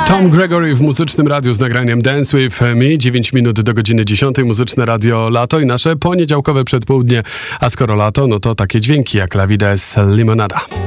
Tom Gregory w Muzycznym Radiu z nagraniem Dance With Me. 9 minut do godziny 10. Muzyczne Radio Lato i nasze poniedziałkowe przedpołudnie. A skoro lato, no to takie dźwięki jak La Vida es Limonada.